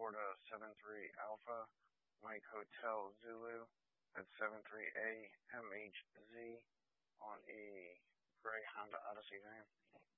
Florida 73 Alpha, Mike Hotel Zulu at 73A MHZ on a gray Honda Odyssey van.